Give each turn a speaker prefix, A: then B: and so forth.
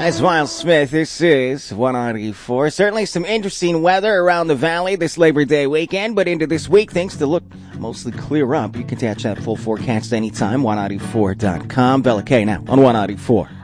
A: As Miles Smith, this is 194. Certainly some interesting weather around the valley this Labor Day weekend, but into this week, things to look mostly clear up. You can catch that full forecast anytime, 194.com. Bella K now on 194.